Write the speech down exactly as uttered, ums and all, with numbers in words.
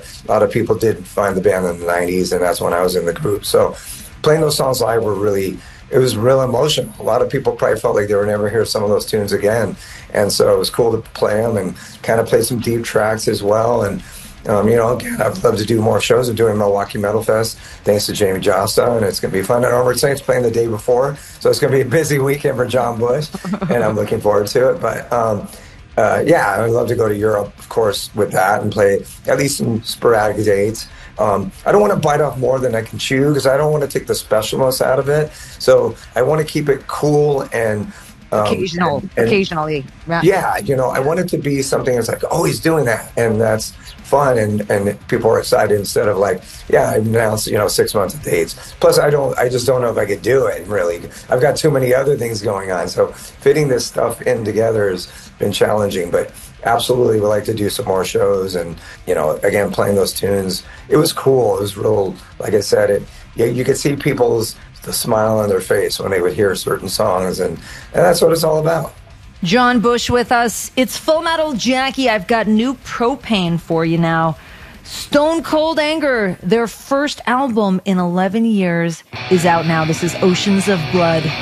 a lot of people did find the band in the nineties, and that's when I was in the group. So playing those songs live were really, it was real emotional. A lot of people probably felt like they would never hear some of those tunes again. And so it was cool to play them and kind of play some deep tracks as well. And, um, you know, again, I'd love to do more shows. I'm doing Milwaukee Metal Fest thanks to Jamie Josta, and it's going to be fun. And Armored Saints playing the day before, so it's going to be a busy weekend for John Bush, and I'm looking forward to it. But, um, uh, yeah, I'd love to go to Europe, of course, with that and play at least some sporadic dates. Um, I don't want to bite off more than I can chew because I don't want to take the specialness out of it. So I want to keep it cool and um, occasional, and, and, occasionally. Right? Yeah, you know, I want it to be something that's like, oh, he's doing that, and that's fun, and, and people are excited instead of like, yeah, I announced, you know, six months of dates. Plus, I don't, I just don't know if I could do it. Really, I've got too many other things going on, so fitting this stuff in together has been challenging, but. Absolutely, we like to do some more shows, and you know, again, playing those tunes. It was cool. It was real. Like I said, it you, you could see people's the smile on their face when they would hear certain songs, and and that's what it's all about. John Bush with us. It's Full Metal Jackie. I've got new Propane for you now. Stone Cold Anger, their first album in eleven years, is out now. This is Oceans of Blood.